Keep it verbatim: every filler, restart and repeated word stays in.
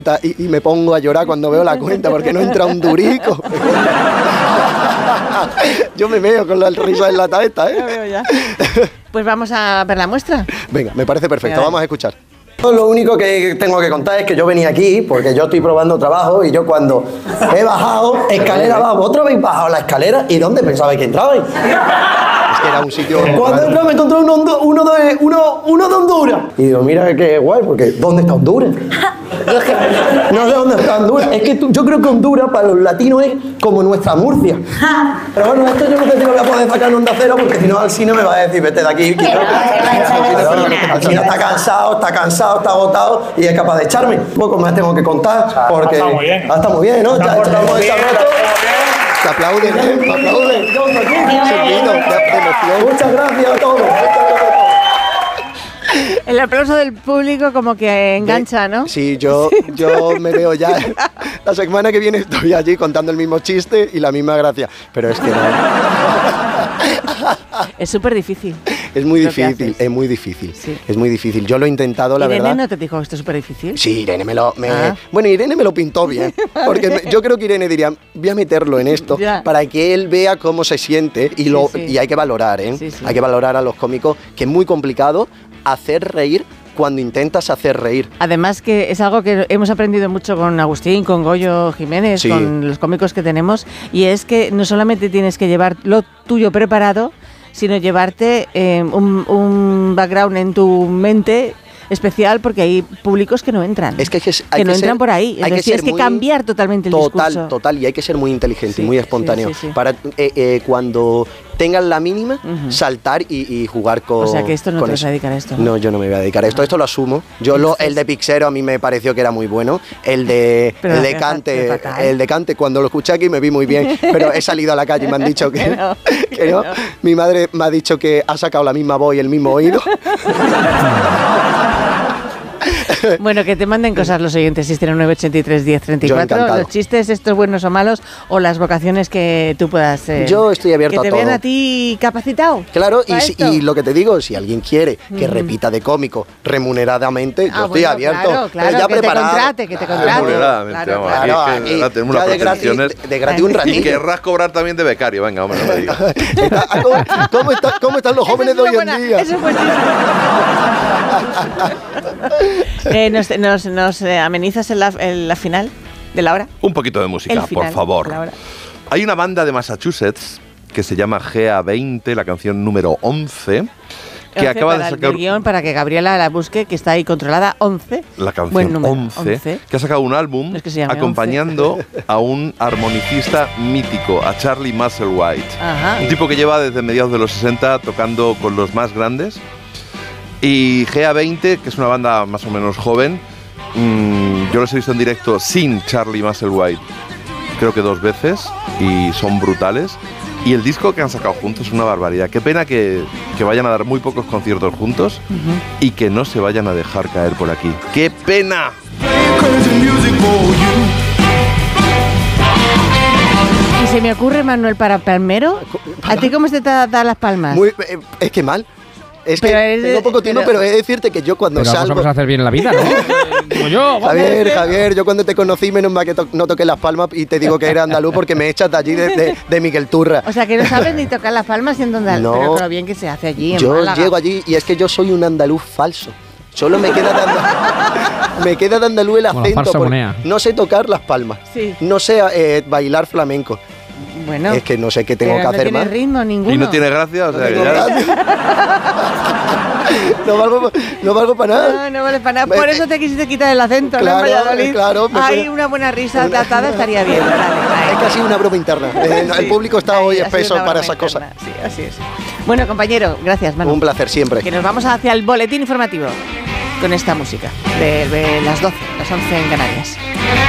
Y, y me pongo a llorar cuando veo la cuenta porque no entra un durico. Yo me veo con la risa enlatada esta, ¿eh? Ya veo ya. Pues vamos a ver la muestra. Venga, me parece perfecto, Venga, vamos a escuchar. Lo único que tengo que contar es que yo venía aquí porque yo estoy probando trabajo y yo cuando he bajado, escalera abajo, vosotros habéis bajado la escalera y ¿dónde pensabais que entrabais? Es que era un sitio... Cuando entré me encontré uno, uno, de, uno, uno de Honduras. Y digo, mira qué guay, porque ¿dónde está Honduras? No sé dónde está Honduras. Es que tú, yo creo que Honduras para los latinos es como nuestra Murcia. Pero bueno, esto yo no sé si lo voy a poder sacar en Onda Cero porque si no Alsina me va a decir, vete de aquí. Alsina está cansado, está cansado, está agotado y es capaz de echarme. Poco más tengo que contar porque... Está muy bien. Ah, está muy bien, ¿no? Ya estamos bien, echando. Se aplauden, ¿eh? Se aplauden. Seguido, de emoción. Muchas gracias a todos. El aplauso del público como que engancha, ¿no? Sí, yo, yo me veo ya. La semana que viene estoy allí contando el mismo chiste y la misma gracia. Pero es que no. Es súper difícil. Es muy difícil, es muy difícil. Sí. Es muy difícil. Yo lo he intentado, la ¿Irene verdad. no te dijo que esto es súper difícil? Sí, Irene me lo... Me, ah. Bueno, Irene me lo pintó bien. Porque me, yo creo que Irene diría, voy a meterlo en esto ya. para que él vea cómo se siente. Y, lo, sí, sí. y hay que valorar, ¿eh? Sí, sí. Hay que valorar a los cómicos, que es muy complicado hacer reír cuando intentas hacer reír. Además que es algo que hemos aprendido mucho con Agustín, con Goyo Jiménez, sí. con los cómicos que tenemos, y es que no solamente tienes que llevar lo tuyo preparado, sino llevarte eh, un, un background en tu mente especial, porque hay públicos que no entran. Es que, hay que, hay que no que entran ser, por ahí. Entonces que tienes que muy, cambiar totalmente el total, discurso. Total, y hay que ser muy inteligente sí, y muy espontáneo. Sí, sí, sí. Para eh, eh, cuando tengan la mínima, uh-huh. saltar y, y jugar con. O sea que esto no te vas a dedicar a esto. No, yo no me voy a dedicar a esto. Esto lo asumo. Yo lo, el de Pixero a mí me pareció que era muy bueno. El de, pero el de Cante, fatal. el de Cante, cuando lo escuché aquí me vi muy bien. Pero he salido a la calle y me han dicho que, que, no, que, que no. no. Mi madre me ha dicho que ha sacado la misma voz y el mismo oído. Bueno, que te manden cosas los oyentes, seis cero nueve, ochenta y tres, diez, treinta y cuatro, los chistes estos buenos o malos, o las vocaciones que tú puedas... Eh, Yo estoy abierto a todo. Que te vean a ti capacitado. Claro, y, si, y lo que te digo, si alguien quiere que mm. repita de cómico remuneradamente, ah, yo estoy bueno, abierto. Claro, claro, ya que preparado. te contrate, que te contrate. Remuneradamente, claro, vamos, claro. aquí es que, aquí, tenemos unas de gratis, pretensiones. De, de gratis un ratito. Y querrás cobrar también de becario, venga, hombre, no me digas. ¿Cómo, cómo, está, ¿Cómo están los jóvenes de hoy buena, en día? Eso es buenísimo. eh, nos, nos, nos eh, amenizas en la, en la final de la hora. Un poquito de música, final, por favor. Hay una banda de Massachusetts que se llama G A veinte, la canción número once, que acaba de sacar... El guión para que Gabriela la busque, que está ahí controlada, once. La canción número, once, once, que ha sacado un álbum es que acompañando once. A un armonicista mítico, a Charlie Musselwhite. Ajá. Un tipo que lleva desde mediados de los sesenta tocando con los más grandes. Y G A veinte, que es una banda más o menos joven, mmm, yo los he visto en directo sin Charlie Musselwhite, creo que dos veces, y son brutales. Y el disco que han sacado juntos es una barbaridad. Qué pena que, que vayan a dar muy pocos conciertos juntos uh-huh. y que no se vayan a dejar caer por aquí. ¡Qué pena! Y se me ocurre, Manuel, para Palmero, ¿a ti cómo se te da las palmas? Muy, eh, es que mal. Es que pero tengo poco tiempo, pero, pero he de decirte que yo cuando pero salgo... vamos a hacer bien en la vida, ¿no? Digo yo, Javier, Javier, yo cuando te conocí, menos mal que to- no toqué las palmas y te digo que eres andaluz porque me echas de allí de, de, de Miguel Turra. O sea, que no sabes ni tocar las palmas siendo andaluz, no, pero todo bien que se hace allí en yo Málaga. llego allí y es que yo soy un andaluz falso. Solo me queda de andaluz, me queda de andaluz el acento. Bueno, no sé tocar las palmas, sí. no sé eh, bailar flamenco. Bueno, es que no sé qué tengo que no hacer más. No tiene ritmo ninguno. Y no tiene gracia, o sea, no, que ya... no, valgo, no valgo para nada. No, no vale para nada. Por eso te quisiste quitar el acento, claro, ¿no? En Valladolid. Claro, hay una buena risa datada, estaría bien. Dale, dale. Es que ha sido una broma interna. Eh, sí, el público está hoy espeso para esas cosas. Sí, así es. Bueno, compañero, gracias, Manu. Un placer siempre. Que nos vamos hacia el boletín informativo con esta música de, de las doce, las once en Canarias.